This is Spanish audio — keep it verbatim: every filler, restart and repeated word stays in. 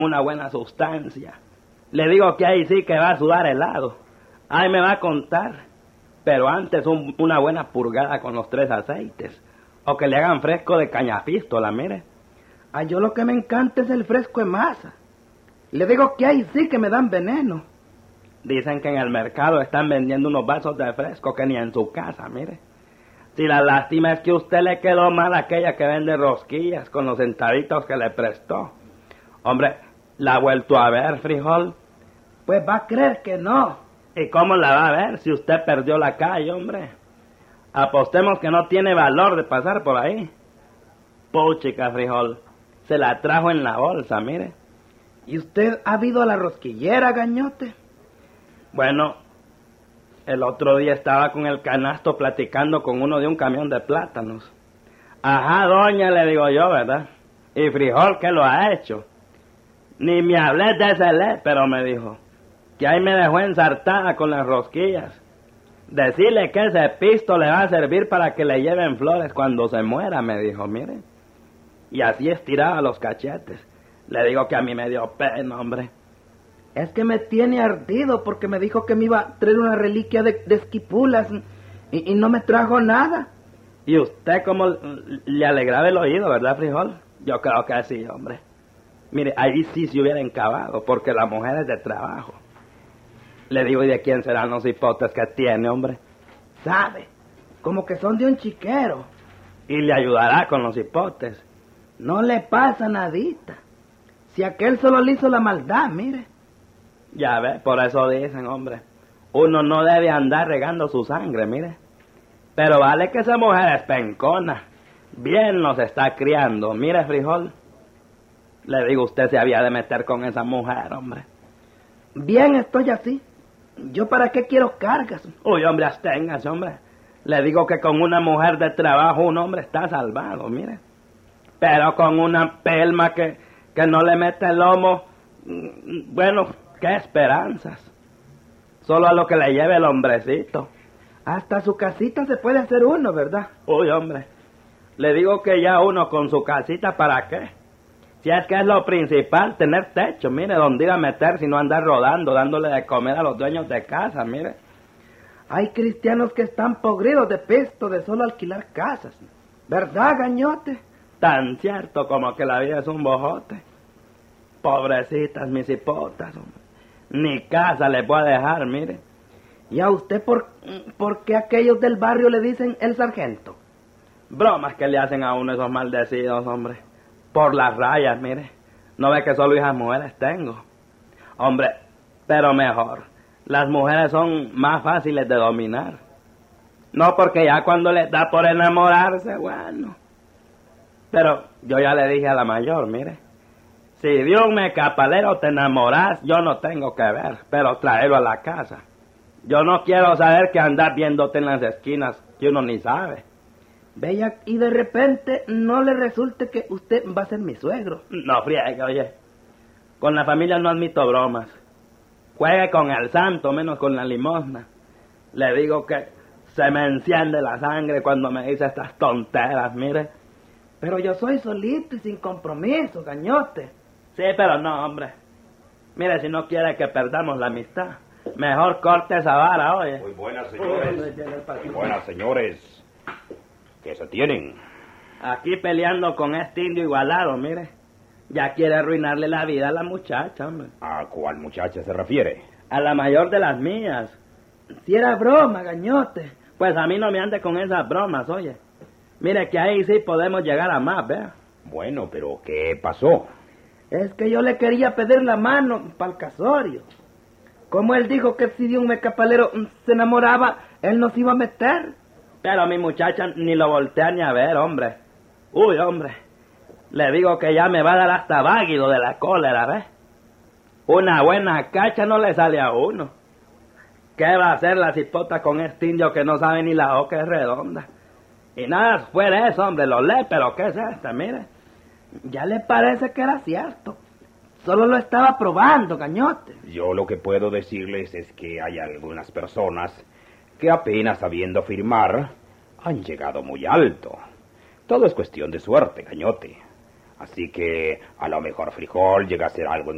una buena sustancia. Le digo que ahí sí que va a sudar helado. Ahí me va a contar. Pero antes un, una buena purgada con los tres aceites. O que le hagan fresco de cañapístola, mire. Ah, yo lo que me encanta es el fresco de masa. Le digo que ahí sí que me dan veneno. Dicen que en el mercado están vendiendo unos vasos de fresco que ni en su casa, mire. Si la lástima es que a usted le quedó mal aquella que vende rosquillas con los centavitos que le prestó. Hombre, ¿la ha vuelto a ver, frijol? Pues va a creer que no. ¿Y cómo la va a ver si usted perdió la calle, hombre? Apostemos que no tiene valor de pasar por ahí. Puchica, frijol, se la trajo en la bolsa, mire. ¿Y usted ha ido a la rosquillera, gañote? Bueno, el otro día estaba con el canasto platicando con uno de un camión de plátanos. Ajá, doña, le digo yo, ¿verdad? ¿Y frijol qué lo ha hecho? Ni me hablé de ese le, pero me dijo que ahí me dejó ensartada con las rosquillas. Decirle que ese pisto le va a servir para que le lleven flores cuando se muera, me dijo, mire. Y así estiraba los cachetes. Le digo que a mí me dio pena, hombre. Es que me tiene ardido porque me dijo que me iba a traer una reliquia de, de esquipulas y, y no me trajo nada. ¿Y usted cómo le alegraba el oído, verdad, frijol? Yo creo que sí, hombre. Mire, ahí sí se hubiera encabado, porque la mujer es de trabajo. Le digo, ¿y de quién serán los hipotes que tiene, hombre? ¿Sabe? Como que son de un chiquero. Y le ayudará con los hipotes. No le pasa nadita. Si aquel solo le hizo la maldad, mire. Ya ve, por eso dicen, hombre, uno no debe andar regando su sangre, mire. Pero vale que esa mujer es pencona. Bien nos está criando, mire, frijol. Le digo, usted se había de meter con esa mujer, hombre. Bien, estoy así. ¿Yo para qué quiero cargas? Uy, hombre, absténgase, hombre. Le digo que con una mujer de trabajo un hombre está salvado, mire. Pero con una pelma que, que no le mete el lomo, bueno, qué esperanzas. Solo a lo que le lleve el hombrecito. Hasta su casita se puede hacer uno, ¿verdad? Uy, hombre. Le digo que ya uno con su casita, ¿para qué? Si es que es lo principal, tener techo, mire, donde ir a meter, si no andar rodando, dándole de comer a los dueños de casa, mire. Hay cristianos que están podridos de pesto de solo alquilar casas. ¿Verdad, gañote? Tan cierto como que la vida es un bojote. Pobrecitas mis hipotas, hombre. Ni casa le puedo dejar, mire. ¿Y a usted por, por qué aquellos del barrio le dicen el sargento? Bromas que le hacen a uno esos maldecidos, hombre. Por las rayas, mire. No ve que solo hijas mujeres tengo. Hombre, pero mejor. Las mujeres son más fáciles de dominar. No porque ya cuando les da por enamorarse, bueno. Pero yo ya le dije a la mayor, mire. Si de un mecapalero te enamoras, yo no tengo que ver, pero tráelo a la casa. Yo no quiero saber que andas viéndote en las esquinas que uno ni sabe. Bella, y de repente no le resulte que usted va a ser mi suegro. No friegue, oye. Con la familia no admito bromas. Juegue con el santo, menos con la limosna. Le digo que se me enciende la sangre cuando me dice estas tonteras, mire. Pero yo soy solito y sin compromiso, gañote. Sí, pero no, hombre. Mire, si no quiere que perdamos la amistad, mejor corte esa vara, oye. Muy buenas, señores. Muy buenas, señores. ¿Qué se tienen? Aquí peleando con este indio igualado, mire. Ya quiere arruinarle la vida a la muchacha, hombre. ¿A cuál muchacha se refiere? A la mayor de las mías. Si era broma, gañote. Pues a mí no me ande con esas bromas, oye. Mire que ahí sí podemos llegar a más, vea. Bueno, pero ¿qué pasó? Es que yo le quería pedir la mano para el casorio. Como él dijo que si de un mecapalero se enamoraba, él nos iba a meter. Pero mi muchacha ni lo voltea ni a ver, hombre. Uy, hombre. Le digo que ya me va a dar hasta váguido de la cólera, ¿ves? Una buena cacha no le sale a uno. ¿Qué va a hacer la cipota con este indio que no sabe ni la hoja es redonda? Y nada, fue de eso, hombre, lo lee, pero ¿qué es este? Mire. Ya le parece que era cierto. Solo lo estaba probando, gañote. Yo lo que puedo decirles es que hay algunas personas que apenas sabiendo firmar han llegado muy alto. Todo es cuestión de suerte, gañote. Así que a lo mejor Frijol llega a ser algo en